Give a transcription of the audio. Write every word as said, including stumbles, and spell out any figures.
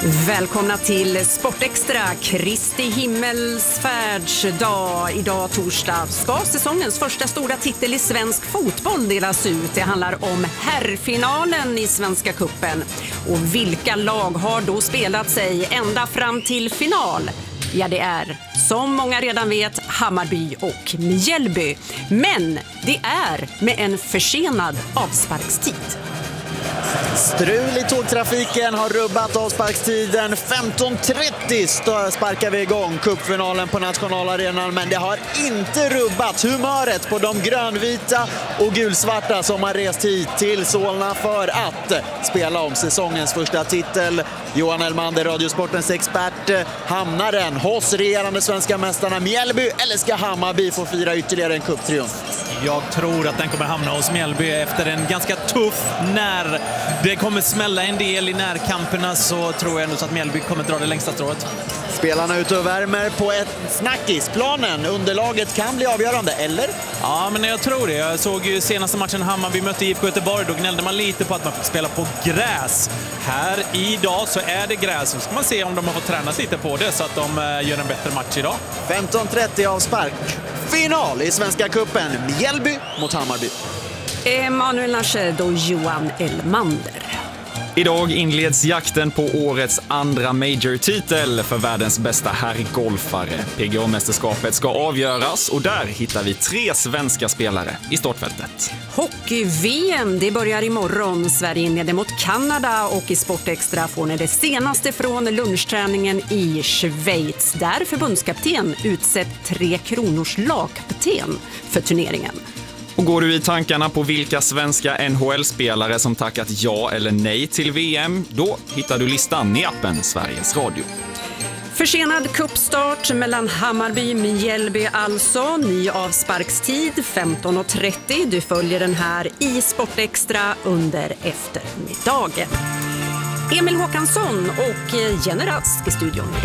Välkomna till Sportextra, Kristi himmelsfärdsdag. Idag torsdag ska säsongens första stora titel i svensk fotboll delas ut. Det handlar om herrfinalen i Svenska cupen. Och vilka lag har då spelat sig ända fram till final? Ja, det är, som många redan vet, Hammarby och Mjällby. Men det är med en försenad avsparkstid. Strul i tågtrafiken har rubbat avsparkstiden. femton trettio sparkar vi igång cupfinalen på nationalarenan, men det har inte rubbat humöret på de grönvita och gulsvarta som har rest hit till Solna för att spela om säsongens första titel. Johan Elmander, Radiosportens expert. Hamnar den hos regerande svenska mästarna Mjällby, eller ska Hammarby få fira ytterligare en cuptriumf? Jag tror att den kommer hamna hos Mjällby efter en ganska tuff när det kommer smälla en del i närkamperna, så tror jag nog att Mjällby kommer dra det längsta strået. Spelarna ute och värmer på ett snackisplanen. Underlaget kan bli avgörande, eller? Ja, men jag tror det. Jag såg ju senaste matchen Hammarby mötte I F K Göteborg. Då gnällde man lite på att man fick spela på gräs. Här idag så är det gräs. Så ska man se om de har fått tränas lite på det så att de gör en bättre match idag. femton trettio avspark. Final i Svenska cupen. Mjällby mot Hammarby. Emanuel Narshed och Johan Elmander. Idag inleds jakten på årets andra major-titel för världens bästa herrgolfare. P G A-mästerskapet ska avgöras och där hittar vi tre svenska spelare i startfältet. Hockey-V M, det börjar imorgon. Sverige inleder mot Kanada och i Sportextra får ni det senaste från lunchträningen i Schweiz. Där förbundskapten utsett Tre Kronors lagkapten för turneringen. Och går du i tankarna på vilka svenska N H L-spelare som tackat ja eller nej till V M, då hittar du listan i appen Sveriges Radio. Försenad kuppstart mellan Hammarby och Mjällby alltså. Ny avsparkstid femton trettio. Du följer den här i Sportextra under eftermiddagen. Emil Håkansson och Jenny Rask i studion idag.